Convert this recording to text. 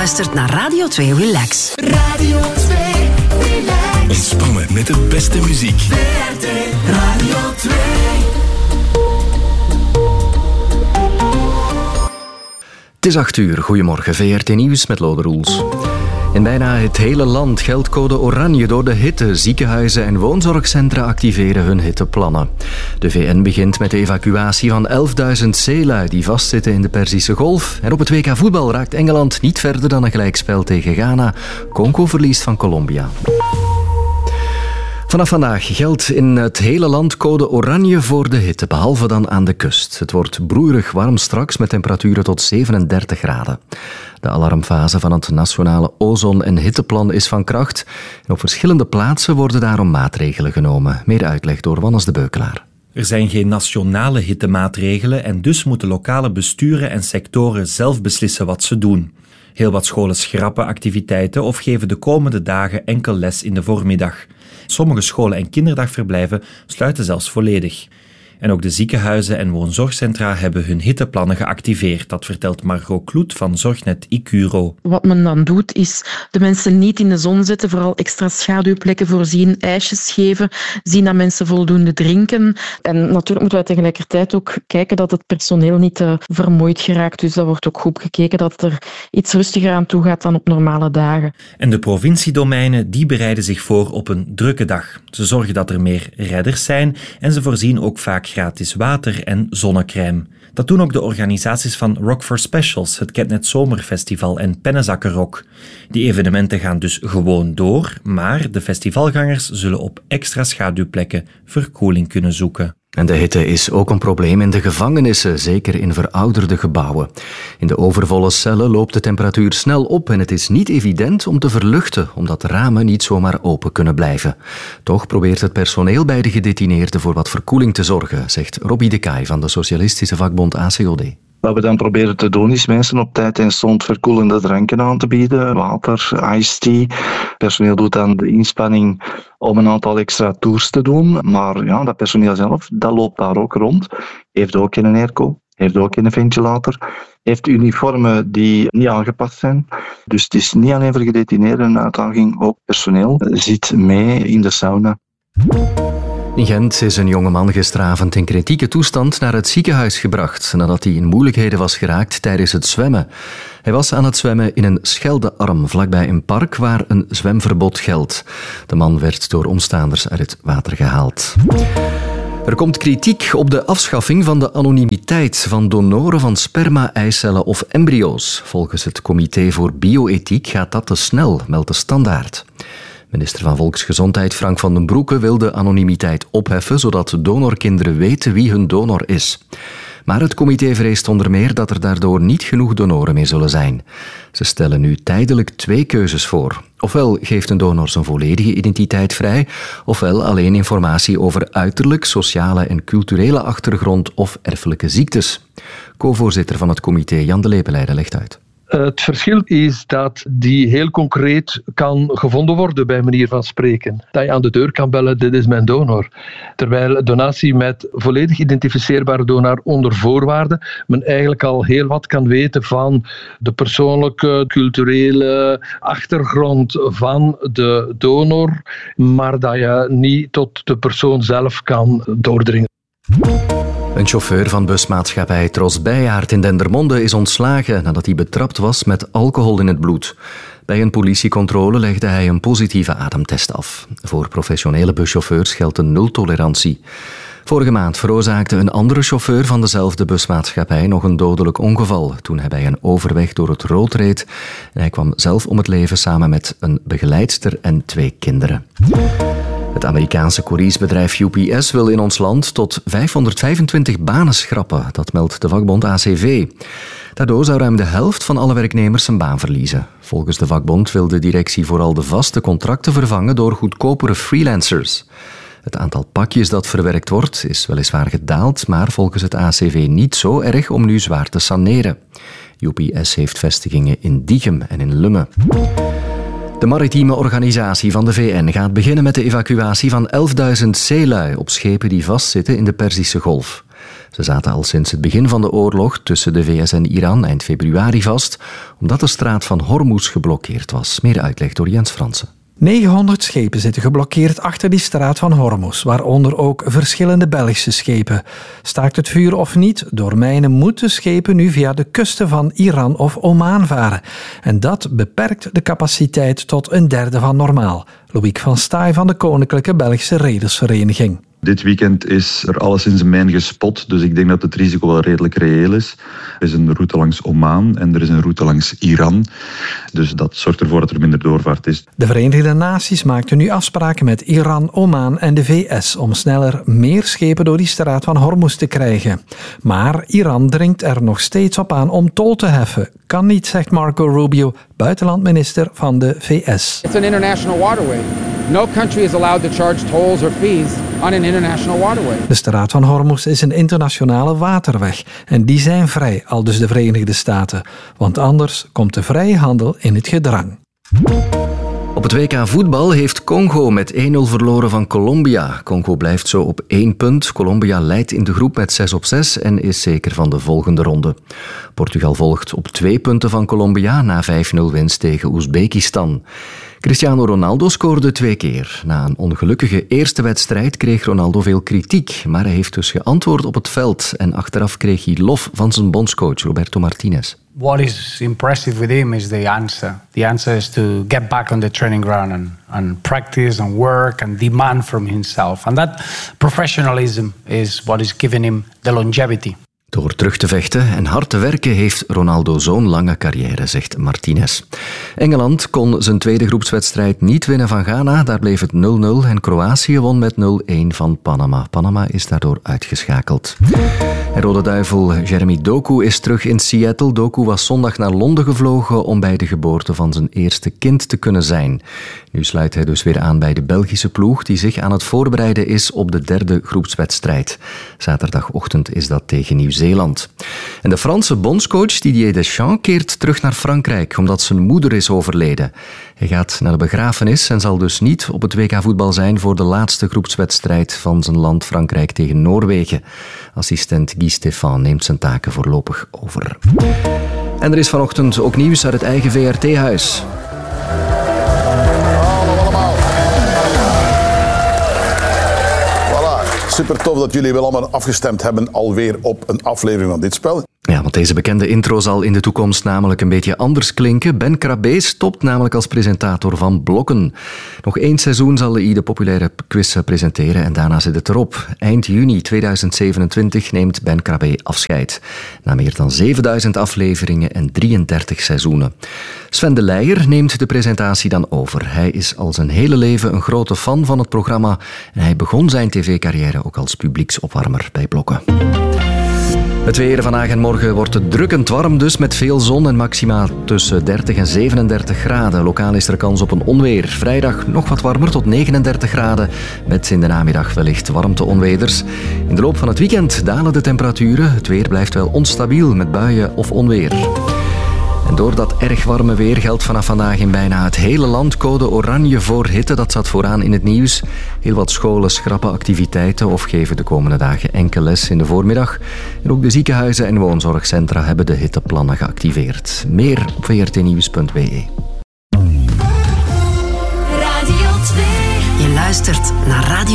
luistert naar Radio 2 Relax. Radio 2 Relax. Ontspannen met de beste muziek. VRT Radio 2. Het is 8:00. Goedemorgen, VRT Nieuws met Lode Roels. In bijna het hele land geldt code oranje door de hitte. Ziekenhuizen en woonzorgcentra activeren hun hitteplannen. De VN begint met de evacuatie van 11.000 zeelui die vastzitten in de Perzische Golf. En op het WK voetbal raakt Engeland niet verder dan een gelijkspel tegen Ghana. Congo verliest van Colombia. Vanaf vandaag geldt in het hele land code oranje voor de hitte, behalve dan aan de kust. Het wordt broeierig warm straks met temperaturen tot 37 graden. De alarmfase van het nationale ozon- en hitteplan is van kracht. En op verschillende plaatsen worden daarom maatregelen genomen. Meer uitleg door Wannes de Beukelaar. Er zijn geen nationale hittemaatregelen en dus moeten lokale besturen en sectoren zelf beslissen wat ze doen. Heel wat scholen schrappen activiteiten of geven de komende dagen enkel les in de voormiddag. Sommige scholen en kinderdagverblijven sluiten zelfs volledig. En ook de ziekenhuizen en woonzorgcentra hebben hun hitteplannen geactiveerd. Dat vertelt Margot Kloet van Zorgnet Icuro. Wat men dan doet, is de mensen niet in de zon zetten, vooral extra schaduwplekken voorzien, ijsjes geven, zien dat mensen voldoende drinken. En natuurlijk moeten wij tegelijkertijd ook kijken dat het personeel niet vermoeid geraakt. Dus dat wordt ook goed gekeken dat het er iets rustiger aan toe gaat dan op normale dagen. En de provinciedomeinen die bereiden zich voor op een drukke dag. Ze zorgen dat er meer redders zijn en ze voorzien ook vaak gratis water en zonnecrème. Dat doen ook de organisaties van Rock for Specials, het Ketnet Zomerfestival en Pennenzakkenrock. Die evenementen gaan dus gewoon door, maar de festivalgangers zullen op extra schaduwplekken verkoeling kunnen zoeken. En de hitte is ook een probleem in de gevangenissen, zeker in verouderde gebouwen. In de overvolle cellen loopt de temperatuur snel op en het is niet evident om te verluchten, omdat de ramen niet zomaar open kunnen blijven. Toch probeert het personeel bij de gedetineerden voor wat verkoeling te zorgen, zegt Robbie de Kaai van de socialistische vakbond ACOD. Wat we dan proberen te doen is mensen op tijd en stond verkoelende dranken aan te bieden. Water, iced tea. Het personeel doet dan de inspanning om een aantal extra tours te doen. Maar ja, dat personeel zelf, dat loopt daar ook rond. Heeft ook geen airco, heeft ook geen ventilator. Heeft uniformen die niet aangepast zijn. Dus het is niet alleen voor gedetineerden een uitdaging, ook personeel zit mee in de sauna. In Gent is een jongeman gisteravond in kritieke toestand naar het ziekenhuis gebracht nadat hij in moeilijkheden was geraakt tijdens het zwemmen. Hij was aan het zwemmen in een Scheldearm vlakbij een park waar een zwemverbod geldt. De man werd door omstaanders uit het water gehaald. Er komt kritiek op de afschaffing van de anonimiteit van donoren van sperma, eicellen of embryo's. Volgens het Comité voor Bioethiek gaat dat te snel, meldt de Standaard. Minister van Volksgezondheid Frank van den Broeke wil de anonimiteit opheffen, zodat donorkinderen weten wie hun donor is. Maar het comité vreest onder meer dat er daardoor niet genoeg donoren meer zullen zijn. Ze stellen nu tijdelijk 2 keuzes voor. Ofwel geeft een donor zijn volledige identiteit vrij, ofwel alleen informatie over uiterlijk, sociale en culturele achtergrond of erfelijke ziektes. Co-voorzitter van het comité Jan de Lepeleide legt uit. Het verschil is dat die heel concreet kan gevonden worden bij manier van spreken. Dat je aan de deur kan bellen, dit is mijn donor. Terwijl donatie met volledig identificeerbare donor onder voorwaarden men eigenlijk al heel wat kan weten van de persoonlijke, culturele achtergrond van de donor, maar dat je niet tot de persoon zelf kan doordringen. Een chauffeur van busmaatschappij Tros Bijaard in Dendermonde is ontslagen nadat hij betrapt was met alcohol in het bloed. Bij een politiecontrole legde hij een positieve ademtest af. Voor professionele buschauffeurs geldt een nultolerantie. Vorige maand veroorzaakte een andere chauffeur van dezelfde busmaatschappij nog een dodelijk ongeval toen hij bij een overweg door het rood reed. En hij kwam zelf om het leven samen met een begeleidster en 2 kinderen. Het Amerikaanse couriersbedrijf UPS wil in ons land tot 525 banen schrappen, dat meldt de vakbond ACV. Daardoor zou ruim de helft van alle werknemers zijn baan verliezen. Volgens de vakbond wil de directie vooral de vaste contracten vervangen door goedkopere freelancers. Het aantal pakjes dat verwerkt wordt is weliswaar gedaald, maar volgens het ACV niet zo erg om nu zwaar te saneren. UPS heeft vestigingen in Diegem en in Lummen. De maritieme organisatie van de VN gaat beginnen met de evacuatie van 11.000 zeelui op schepen die vastzitten in de Perzische Golf. Ze zaten al sinds het begin van de oorlog tussen de VS en Iran eind februari vast, omdat de straat van Hormuz geblokkeerd was. Meer uitleg door Jens Fransen. 900 schepen zitten geblokkeerd achter die straat van Hormuz, waaronder ook verschillende Belgische schepen. Staakt het vuur of niet, door mijnen moeten schepen nu via de kusten van Iran of Oman varen. En dat beperkt de capaciteit tot 1/3 van normaal. Loïc van Staaij van de Koninklijke Belgische Redersvereniging. Dit weekend is er alleszins een mijn gespot, dus ik denk dat het risico wel redelijk reëel is. Er is een route langs Oman en er is een route langs Iran. Dus dat zorgt ervoor dat er minder doorvaart is. De Verenigde Naties maakten nu afspraken met Iran, Oman en de VS om sneller meer schepen door die straat van Hormuz te krijgen. Maar Iran dringt er nog steeds op aan om tol te heffen. Kan niet, zegt Marco Rubio, buitenlandminister van de VS. It's an international waterway. No country is allowed to charge tolls or fees on an international waterway. De straat van Hormuz is een internationale waterweg en die zijn vrij, aldus de Verenigde Staten. Want anders komt de vrije handel in het gedrang. Op het WK voetbal heeft Congo met 1-0 verloren van Colombia. Congo blijft zo op 1 punt. Colombia leidt in de groep met 6-6 en is zeker van de volgende ronde. Portugal volgt op 2 punten van Colombia na 5-0 winst tegen Oezbekistan. Cristiano Ronaldo scoorde 2 keer. Na een ongelukkige eerste wedstrijd kreeg Ronaldo veel kritiek, maar hij heeft dus geantwoord op het veld en achteraf kreeg hij lof van zijn bondscoach Roberto Martinez. What is impressive with him is the answer. The answer is to get back on the training ground and practice and work and demand from himself. And that professionalism is what is giving him the longevity. Door terug te vechten en hard te werken heeft Ronaldo zo'n lange carrière, zegt Martinez. Engeland kon zijn tweede groepswedstrijd niet winnen van Ghana. Daar bleef het 0-0 en Kroatië won met 0-1 van Panama. Panama is daardoor uitgeschakeld. En Rode Duivel Jeremy Doku is terug in Seattle. Doku was zondag naar Londen gevlogen om bij de geboorte van zijn eerste kind te kunnen zijn. Nu sluit hij dus weer aan bij de Belgische ploeg die zich aan het voorbereiden is op de derde groepswedstrijd. Zaterdagochtend is dat tegen Nieuw-Zeeland. En de Franse bondscoach Didier Deschamps keert terug naar Frankrijk omdat zijn moeder is overleden. Hij gaat naar de begrafenis en zal dus niet op het WK voetbal zijn voor de laatste groepswedstrijd van zijn land Frankrijk tegen Noorwegen. Assistent Guy Stéphane neemt zijn taken voorlopig over. En er is vanochtend ook nieuws uit het eigen VRT-huis. Super tof dat jullie wel allemaal afgestemd hebben alweer op een aflevering van dit spel. Ja, want deze bekende intro zal in de toekomst namelijk een beetje anders klinken. Ben Krabbe stopt namelijk als presentator van Blokken. Nog 1 seizoen zal hij de populaire quiz presenteren en daarna zit het erop. Eind juni 2027 neemt Ben Krabbe afscheid. Na meer dan 7000 afleveringen en 33 seizoenen. Sven de Leijer neemt de presentatie dan over. Hij is al zijn hele leven een grote fan van het programma en hij begon zijn tv-carrière ook als publieksopwarmer bij Blokken. Het weer vandaag en morgen wordt het drukkend warm, dus met veel zon en maxima tussen 30 en 37 graden. Lokaal is er kans op een onweer. Vrijdag nog wat warmer tot 39 graden, met in de namiddag wellicht warmte-onweders. In de loop van het weekend dalen de temperaturen. Het weer blijft wel onstabiel met buien of onweer. En door dat erg warme weer geldt vanaf vandaag in bijna het hele land code oranje voor hitte. Dat staat vooraan in het nieuws. Heel wat scholen schrappen activiteiten of geven de komende dagen enkel les in de voormiddag. En ook de ziekenhuizen en woonzorgcentra hebben de hitteplannen geactiveerd. Meer op vrtnieuws.be. Je luistert naar Radio